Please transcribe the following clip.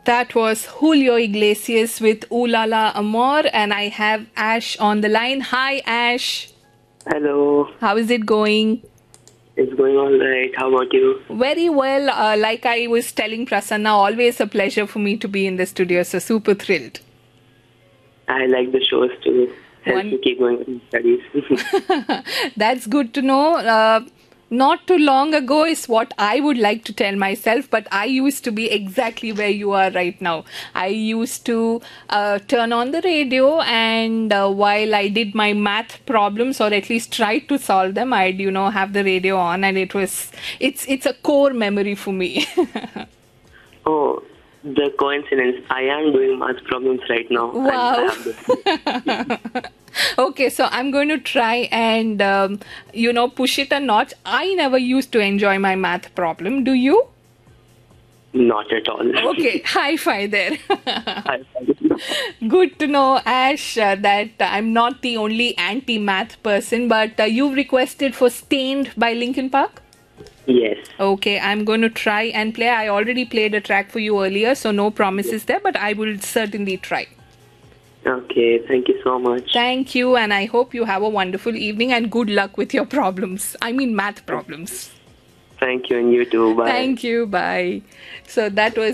That was Julio Iglesias with Ooh La La Amor, and I have Ash on the line. Hi, Ash. Hello, How is it going? it's going all right. How about you? Very well. Like I was telling Prasanna, always a pleasure for me to be in the studio, so super thrilled. I like the shows too. Helps One- me keep going with my studies. That's good to know. Not too long ago is what I would like to tell myself, but I used to be exactly where you are right now. I used to turn on the radio, and while I did my math problems, or at least tried to solve them, I'd have the radio on, and it's a core memory for me. Oh, the coincidence. I am doing math problems right now. and I Wow. have the- Okay, so I'm going to try and push it a notch. I never used to enjoy my math problem. Do you? Not at all. Okay, high five there. I- Good to know, Ash, that I'm not the only anti-math person, but you've requested for Stained by Linkin Park. yes. Okay, I'm going to try and play. I already played a track for you earlier, so no promises there, but I will certainly try. Okay. Thank you so much. Thank you, and I hope you have a wonderful evening and good luck with your problems. I mean, math problems. Thank you, and you too. Bye. Thank you. Bye. So that was